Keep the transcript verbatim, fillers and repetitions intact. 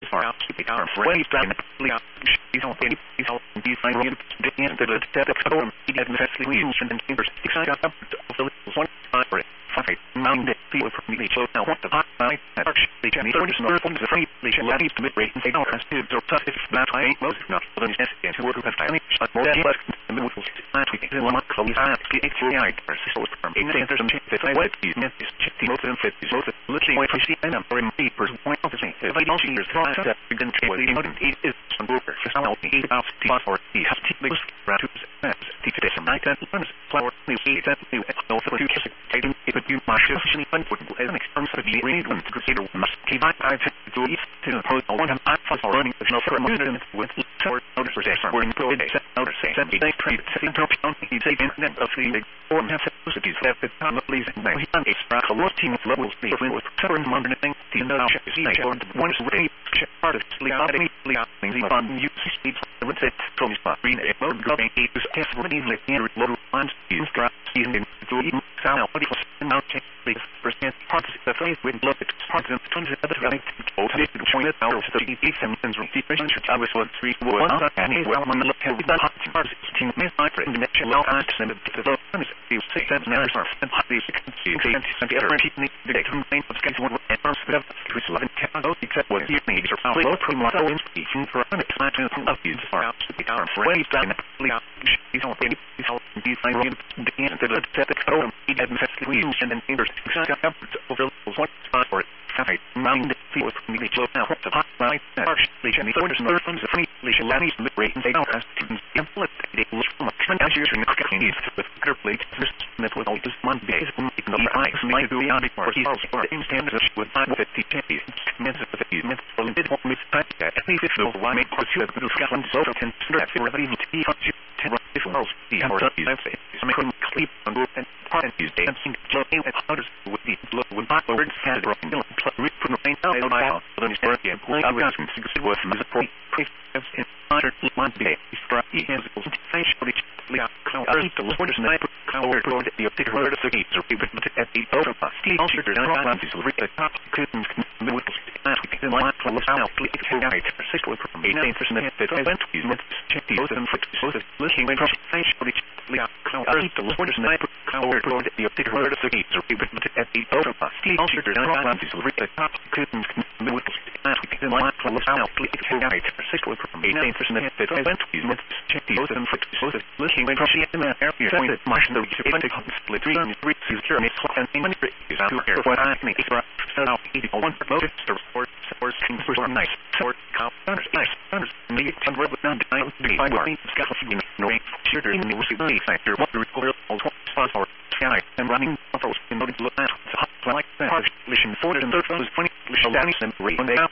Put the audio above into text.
far out to be our friends and she's on any he's on these fine room the end of the step storm he didn't necessarily use and fingers six out of the one five five nine that feel from me so now what the hot night at actually can thirty no from the free they should let me to rate and say no as to so tough if that I ain't most not for the necessity to work with time but more than but the middle was not we can one close out the actually I so from eight centers and that I what these methods fifty most and fifty most looking way for see and I'm for me for point of the if I don't see your thought that we can try the modern eight is some broker for some eight about the or the have to make around two steps teach it some night and flower new see that new no for two kiss taking it would be much efficiently fun for as an experiment of the read when to consider must keep I I to eat to the post one and I for running with no for a minute with short notice for that we're in pro day notice say something they trade setting top on he say internet of the or have possibilities that the time of pleasing now he can extract a lot team levels be with current modern thing the no see or one is ready part of sleep out any things on you see would say from spot green a mode going eight is test really like near little ones you strap season to even sound what it was now take the percent parts the face with look at parts of tons of other running to point it out to the eight and the difference I was what three one and well on the look at the parts team miss my friend the next well I send it to the you say that now are and the see and the other technique the main of schedule and first of which eleven can except what you need are low from low speaking for an excitement of these far out to be our friends and she's on any he's these I mean the end of the set of he had necessarily used and then fingers up over one spot for it five nine feet from the slow now what the hot right partially and the orders and from the free leash lannies and the rate and they don't ask to implement they look from a trend as you're in the cooking needs with clear plate that with all this one days from making the eyes might do the audit or he's also for in standards with five fifty changes minutes of fifty minutes for a bit more miss type at least if no one make pursue the Scotland so can strap for every t function ten if else the hammer is so make them sleep and go and part of these dancing so at others with the look with back words had broken down read from the paint out by out for the story and point out guys and it was from the point as in other one day for he has a face for each yeah I think the Lord is not power toward the particular of the gates or even at the over the also the problems is read the top couldn't with the line from the south please tonight particularly from eighteen percent that I went to use with both and both looking when face for each yeah I think the Lord is not power toward the particular of the gates or even at the over the also the problems is read the top couldn't with the line from the south please tonight particularly from eighteen percent that I went to use with both and both looking when she in that area that much no you can take split three and three secure me and many is out here what I think is so one motive or or things were nice or counters nice counters me and red with none I be by war scaffolding no shooter in the city factor what the record all spots or sky and running of those in order to look at like that partition forward and third was twenty and three